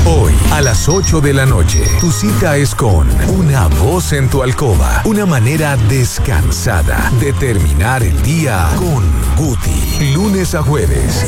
Hoy, a las 8 de la noche, tu cita es con Una Voz en tu Alcoba. Una manera descansada de terminar el día con Guti. Lunes a jueves,